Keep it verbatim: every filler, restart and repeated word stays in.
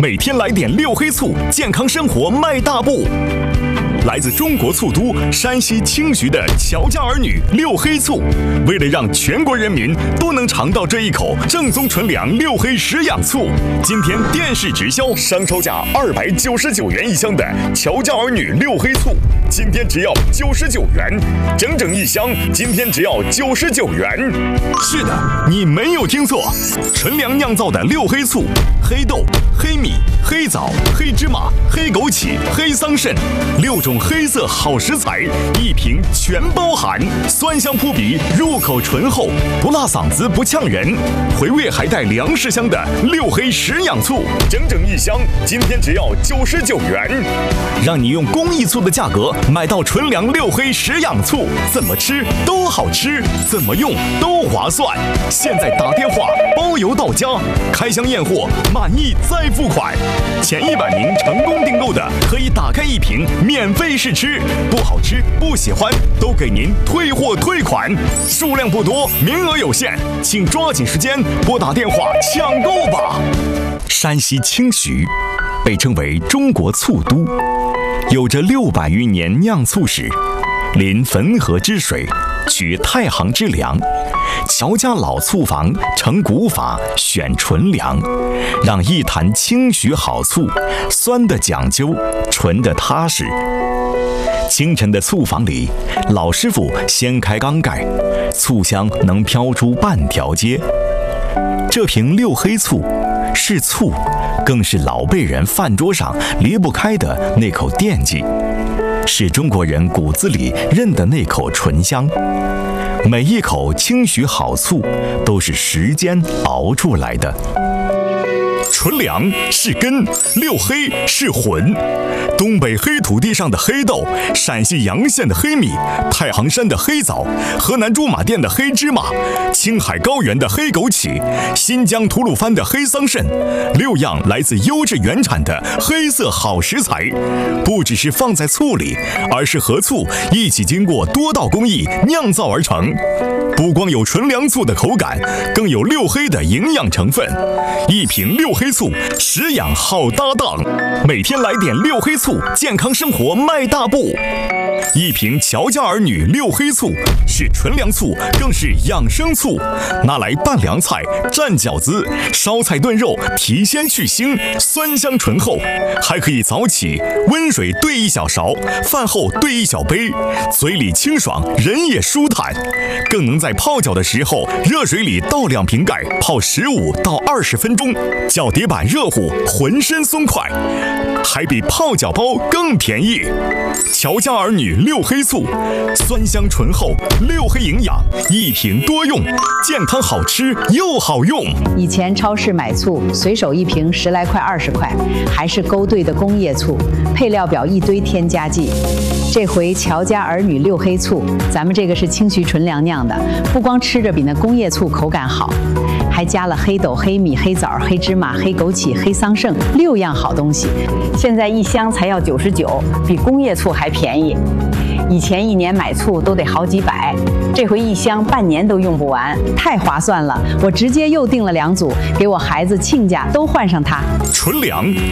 每天来点六黑醋，健康生活迈大步。来自中国醋都山西青徐的乔家儿女六黑醋，为了让全国人民都能尝到这一口正宗纯粮六黑食养醋，今天电视直销商超价二百九十九元一箱的乔家儿女六黑醋，今天只要九十九元，整整一箱，今天只要九十九元。是的，你没有听错，纯粮酿造的六黑醋，黑豆、黑米、黑枣、黑芝麻、黑枸杞、黑桑葚六种黑色好食材，一瓶全包含，酸香扑鼻，入口醇厚，不辣嗓子不呛人，回味还带粮食香的六黑食养醋，整整一箱，今天只要九十九元，让你用公益醋的价格买到纯粮六黑食养醋，怎么吃都好吃，怎么用都划算。现在打电话包邮到家，开箱验货，满意再付款。前一百名成功订购的，可以打开一瓶免费试吃，不好吃不喜欢都给您退货退款，数量不多，名额有限，请抓紧时间拨打电话抢购吧。山西青徐被称为中国醋都，有着六百余年酿醋史，临汾河之水，取太行之粮，乔家老醋坊成古法，选纯粮，让一坛青徐好醋，酸的讲究，纯的踏实。清晨的醋坊里，老师傅掀开缸盖，醋香能飘出半条街。这瓶六黑醋是醋，更是老辈人饭桌上离不开的那口惦记，是中国人骨子里认的那口醇香。每一口青徐好醋都是时间熬出来的。纯粮是根，六黑是魂。东北黑土地上的黑豆，陕西洋县的黑米，太行山的黑枣，河南驻马店的黑芝麻，青海高原的黑枸杞，新疆吐鲁番的黑桑葚，六样来自优质原产的黑色好食材，不只是放在醋里，而是和醋一起经过多道工艺酿造而成。不光有纯粮醋的口感，更有六黑的营养成分。一瓶六黑醋，食养好搭档。每天来点六黑醋，健康生活迈大步。一瓶乔家儿女六黑醋是纯粮醋，更是养生醋，拿来拌凉菜、蘸饺子、烧菜炖肉，提鲜去腥，酸香醇厚。还可以早起温水兑一小勺，饭后兑一小杯，嘴里清爽，人也舒坦。更能在泡脚的时候，热水里倒两瓶盖，泡十五到二十分钟，脚底板热乎，浑身松快，还比泡脚包更便宜。乔家儿女六黑醋，酸香醇厚，六黑营养，一瓶多用，健康好吃又好用。 以前超市买醋，随手一瓶十来块、二十块，还是勾兑的工业醋，配料表一堆添加剂。这回乔家儿女六黑醋，咱们这个是青徐纯粮酿的，不光吃着比那工业醋口感好，还加了黑豆、黑米、黑枣、黑芝麻、黑枸杞、黑桑葚六样好东西。现在一箱才要九十九，比工业醋还便宜。以前一年买醋都得好几百，这回一箱半年都用不完，太划算了！我直接又订了两组，给我孩子亲家都换上它。 纯粮